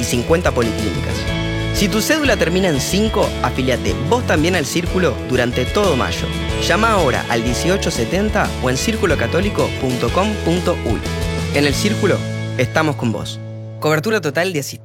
y 50 policlínicas. Si tu cédula termina en 5, afíliate vos también al Círculo durante todo mayo. Llama ahora al 1870 o en circulocatólico.com.uy. En el Círculo, estamos con vos. Cobertura total de asistencia